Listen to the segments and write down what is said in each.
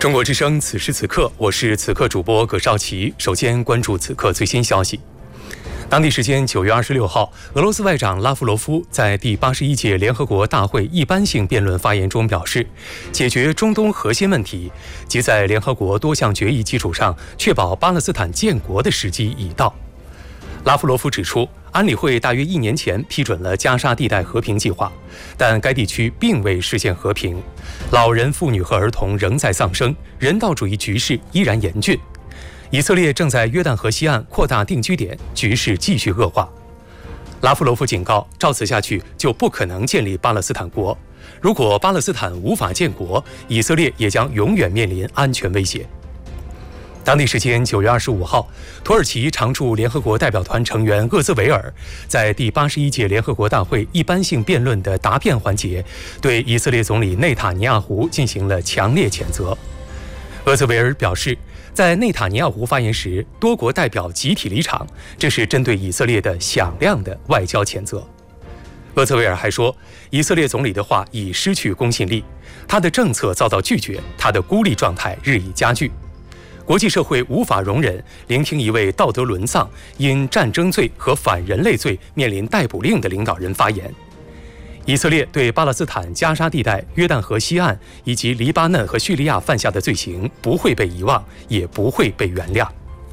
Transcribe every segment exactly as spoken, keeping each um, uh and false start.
中国之声，此时此刻，我是此刻主播葛少奇。首先关注此刻最新消息。当地时间九月二十六号，俄罗斯外长拉夫罗夫在第八十一届联合国大会一般性辩论发言中表示，解决中东核心问题及在联合国多项决议基础上确保巴勒斯坦建国的时机已到。拉夫罗夫指出，安理会大约一年前批准了加沙地带和平计划，但该地区并未实现和平，老人、妇女和儿童仍在丧生，人道主义局势依然严峻。以色列正在约旦河西岸扩大定居点，局势继续恶化。拉夫罗夫警告，照此下去就不可能建立巴勒斯坦国。如果巴勒斯坦无法建国，以色列也将永远面临安全威胁。当地时间九月二十五号，土耳其常驻联合国代表团成员厄兹维尔在第八十一届联合国大会一般性辩论的答辩环节，对以色列总理内塔尼亚胡进行了强烈谴责。厄兹维尔表示，在内塔尼亚胡发言时，多国代表集体离场，这是针对以色列的响亮的外交谴责。厄兹维尔还说，以色列总理的话已失去公信力，他的政策遭到拒绝，他的孤立状态日益加剧。国际社会无法容忍聆听一位道德沦丧、因战争罪和反人类罪面临逮捕令的领导人发言。以色列对巴勒斯坦加沙地带、约旦河西岸以及黎巴嫩和叙利亚犯下的罪行不会被遗忘，也不会被原谅。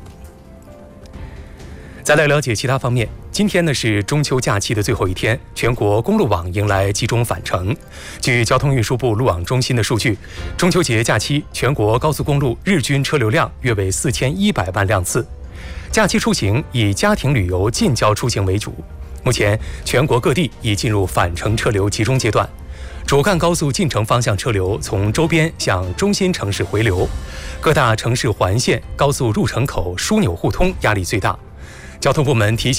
再来了解其他方面。今天呢是中秋假期的最后一天，全国公路网迎来集中返程。据交通运输部路网中心的数据，中秋节假期全国高速公路日均车流量约为四千一百万辆次。假期出行以家庭旅游、近郊出行为主。目前全国各地已进入返程车流集中阶段，主干高速进城方向车流从周边向中心城市回流，各大城市环线、高速入城口枢纽互通压力最大。交通部门提醒